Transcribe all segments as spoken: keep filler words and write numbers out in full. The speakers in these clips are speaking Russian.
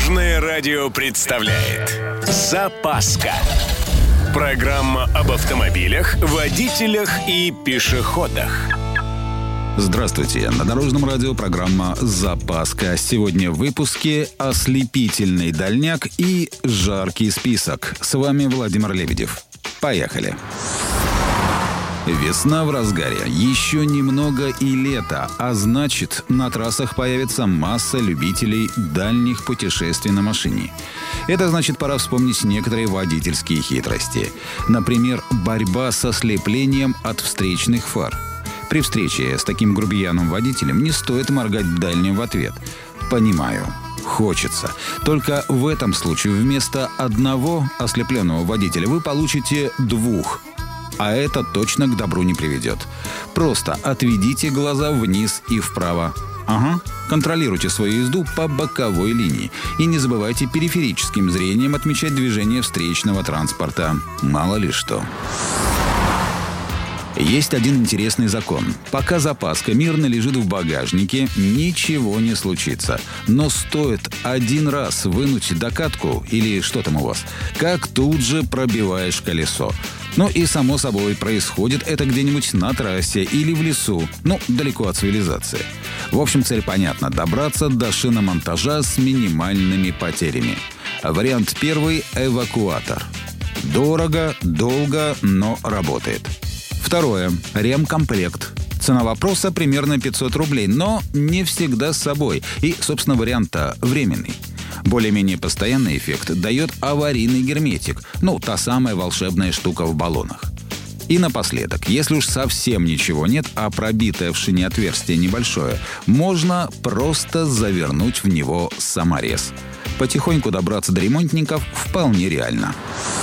Дорожное радио представляет «Запаска». Программа об автомобилях, водителях и пешеходах. Здравствуйте. На Дорожном радио программа «Запаска». Сегодня в выпуске ослепительный дальняк и жаркий список. С вами Владимир Лебедев. Поехали. Весна в разгаре. Еще немного и лето. А значит, на трассах появится масса любителей дальних путешествий на машине. Это значит, пора вспомнить некоторые водительские хитрости. Например, борьба со слеплением от встречных фар. При встрече с таким грубияном-водителем не стоит моргать дальним в ответ. Понимаю. Хочется. Только в этом случае вместо одного ослепленного водителя вы получите двух. А это точно к добру не приведет. Просто отведите глаза вниз и вправо. Ага. Контролируйте свою езду по боковой линии. И не забывайте периферическим зрением отмечать движение встречного транспорта. Мало ли что. Есть один интересный закон. Пока запаска мирно лежит в багажнике, ничего не случится. Но стоит один раз вынуть докатку, или что там у вас, как тут же пробиваешь колесо. Ну и, само собой, происходит это где-нибудь на трассе или в лесу, ну, далеко от цивилизации. В общем, цель понятна – добраться до шиномонтажа с минимальными потерями. Вариант первый – эвакуатор. Дорого, долго, но работает. Второе. Ремкомплект. Цена вопроса примерно пятьсот рублей, но не всегда с собой. И, собственно, вариант-то временный. Более-менее постоянный эффект дает аварийный герметик. Ну, та самая волшебная штука в баллонах. И напоследок, если уж совсем ничего нет, а пробитое в шине отверстие небольшое, можно просто завернуть в него саморез. Потихоньку добраться до ремонтников вполне реально.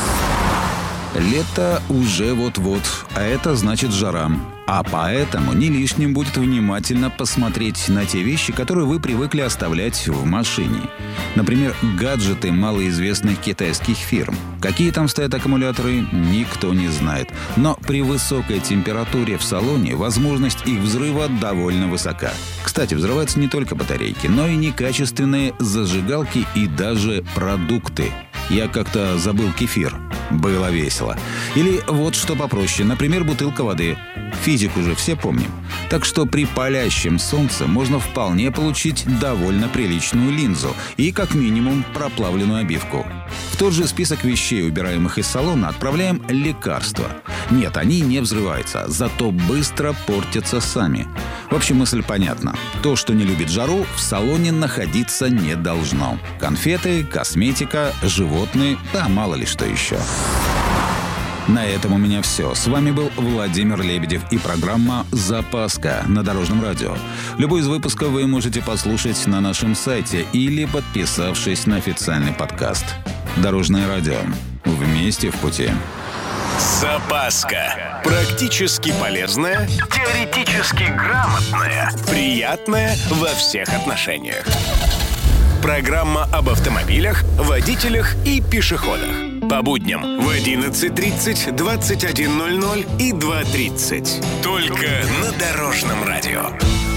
Лето уже вот-вот, а это значит жара. А поэтому не лишним будет внимательно посмотреть на те вещи, которые вы привыкли оставлять в машине. Например, гаджеты малоизвестных китайских фирм. Какие там стоят аккумуляторы, никто не знает. Но при высокой температуре в салоне возможность их взрыва довольно высока. Кстати, взрываются не только батарейки, но и некачественные зажигалки и даже продукты. Я как-то забыл кефир. Было весело. Или вот что попроще, например, бутылка воды. Физику же все помним. Так что при палящем солнце можно вполне получить довольно приличную линзу и, как минимум, проплавленную обивку. В тот же список вещей, убираемых из салона, отправляем лекарства. Нет, они не взрываются, зато быстро портятся сами. В общем, мысль понятна. То, что не любит жару, в салоне находиться не должно. Конфеты, косметика, животные, да мало ли что еще. На этом у меня все. С вами был Владимир Лебедев и программа «Запаска» на Дорожном радио. Любой из выпусков вы можете послушать на нашем сайте или подписавшись на официальный подкаст. Дорожное радио. Вместе в пути. Запаска. Практически полезная, теоретически грамотная, приятная во всех отношениях. Программа об автомобилях, водителях и пешеходах. По будням в одиннадцать тридцать, двадцать один ноль ноль и два тридцать. Только на Дорожном радио.